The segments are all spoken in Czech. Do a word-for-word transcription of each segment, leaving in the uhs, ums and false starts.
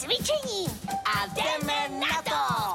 cvičení a jdeme na to!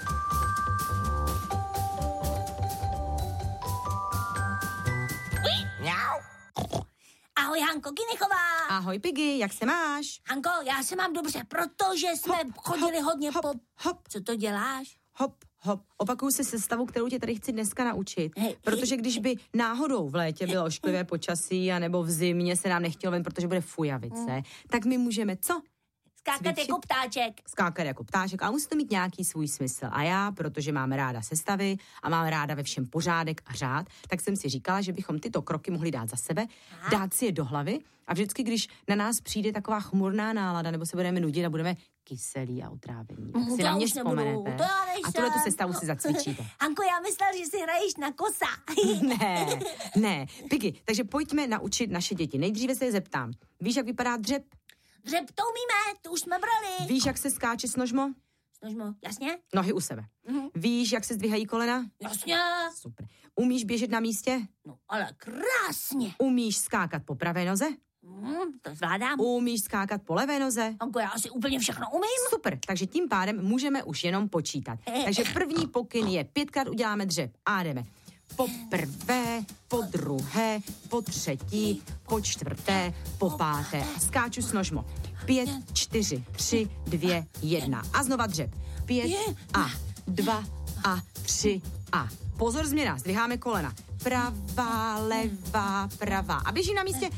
Mňau. Ahoj, Hanko Kinechová. Ahoj, Piggy, jak se máš? Hanko, já se mám dobře, protože jsme hop, chodili hop, hodně hop, po... Hop. Co to děláš? Hop, hop. Opakuju si sestavu, kterou tě tady chci dneska naučit. Hej, protože když by náhodou v létě bylo ošklivé počasí, anebo v zimě se nám nechtělo ven, protože bude fujavice, mm. tak my můžeme co? Skákat Cvičit? jako ptáček. Skákat jako ptáček, ale musí to mít nějaký svůj smysl. A já, protože mám ráda sestavy a mám ráda ve všem pořádek a řád, tak jsem si říkala, že bychom tyto kroky mohli dát za sebe, Aha. dát si je do hlavy a vždycky, když na nás přijde taková chmurná nálada, nebo se budeme nudit a budeme kyselí a utrávení, tak si to na mě už vzpomenete. To já nejsem. A tuhle tu sestavu si zacvičíte. Hanko, já myslel, že si hraješ na kosa. ne, ne. Piggy, takže pojďme naučit naše děti. Nejdříve se je zeptám. Víš, jak vypadá dřep? Dřep to umíme, to už jsme brali. Víš, jak se skáče snožmo? Snožmo, jasně? Nohy u sebe. Mhm. Víš, jak se zdvihají kolena? Jasně. Super. Umíš běžet na místě? No, ale krásně. Umíš skákat po pravé noze? Hmm, to zvládám. Umíš skákat po levé noze? Hanko, já si úplně všechno umím. Super, takže tím pádem můžeme už jenom počítat. Takže první pokyn je pětkrát uděláme dřep a jdeme. Po prvé, po druhé, po třetí, po čtvrté, po páté. Skáču snožmo. Pět, čtyři, tři, dvě, jedna. A znova dřep. Pět a dva a tři a. Pozor, změna, zdviháme kolena. Pravá, levá, pravá. A běžím na místě.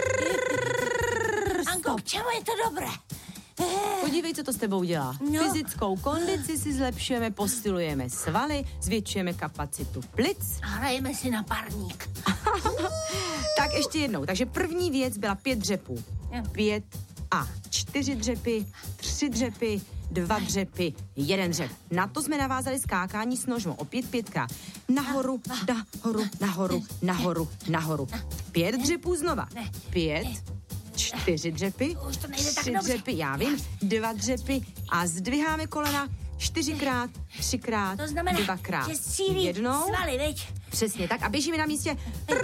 Hanko, k čemu je to dobré? Podívej, co to s tebou dělá. No. Fyzickou kondici si zlepšujeme, posilujeme svaly, zvětšujeme kapacitu plic. A hrajeme si na parník. Tak ještě jednou. Takže první věc byla pět dřepů. Pět a čtyři dřepy, tři dřepy, dva dřepy, jeden dřep. Na to jsme navázali skákání s nožmo. Opět pětkrát. Nahoru, nahoru, nahoru, nahoru, nahoru. Pět dřepů znova. Pět, čtyři dřepy, tři dřepy, já vím, dva dřepy a zdviháme kolena čtyřikrát, třikrát, to znamená, dvakrát. Že sílí jednou. Svaly, viď? Přesně tak a běžíme na místě.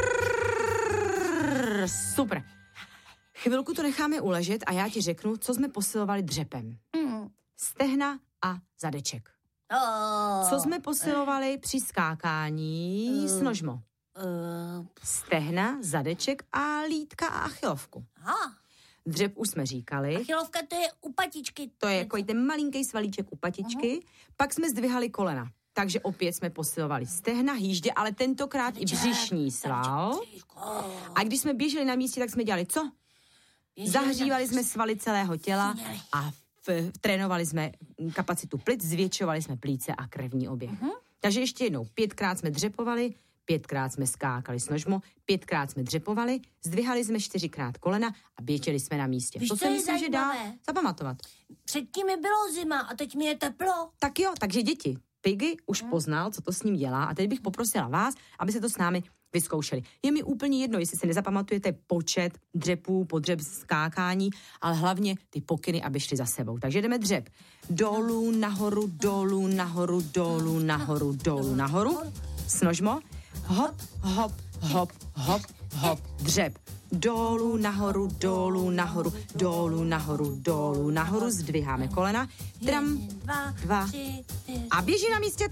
Super. Chvilku to necháme uležet a já ti řeknu, co jsme posilovali dřepem. Mm. Stehna a zadeček. Oh. Co jsme posilovali při skákání uh. s nožmo? Uh. Stehna, zadeček a lítka a achilovku. Aha. Dřep už jsme říkali. Achilovka to je u patičky. To je jako ten malinký svalíček u patičky. Uh-huh. Pak jsme zdvihali kolena. Takže opět jsme posilovali stehna, hýždě, ale tentokrát i břišní sval. A když jsme běželi na místě, tak jsme dělali co? Zahřívali jsme svaly celého těla a v, trénovali jsme kapacitu plic, zvětšovali jsme plíce a krevní oběh. Uh-huh. Takže ještě jednou, pětkrát jsme dřepovali, pětkrát jsme skákali s nožmo, pětkrát jsme dřepovali, zdvihali jsme čtyřikrát kolena a běželi jsme na místě. Víš, to si myslím, že dá zapamatovat. Předtím mi bylo zima a teď mi je teplo. Tak jo, takže děti, Piggy už hmm. poznal, co to s ním dělá a teď bych poprosila vás, aby se to s námi vyzkoušeli. Je mi úplně jedno, jestli si nezapamatujete počet dřepů, podřep skákání, ale hlavně ty pokyny, aby šly za sebou. Takže jdeme dřep. Dolů, nahoru, dolů, nahoru, dolů, nahoru, dolů, nahoru. Snožmo. Hop, hop, hop, hop, hop. Dřep. Dolů, nahoru, dolů, nahoru, dolů, nahoru, dolů, nahoru. Zdviháme kolena. Tram, dva. A běží na místě.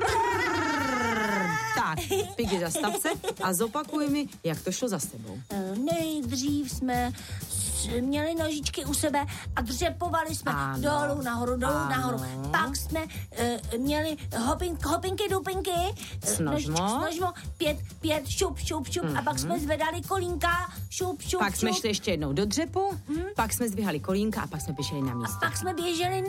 Tak, Piggy, zastav se a zopakuj mi, jak to šlo za sebou. Nejdřív jsme měli nožičky u sebe a dřepovali jsme ano. dolů, nahoru, dolů, ano. nahoru. Pak jsme uh, měli hopink, hopinky, dupinky, snožmo, snožmo pět, pět, šup, šup, šup mm-hmm. a pak jsme zvedali kolínka, šup, šup, Pak šup. jsme šli ještě jednou do dřepu, mm. pak jsme zdvihali kolínka a pak jsme běželi na místě. A pak jsme běželi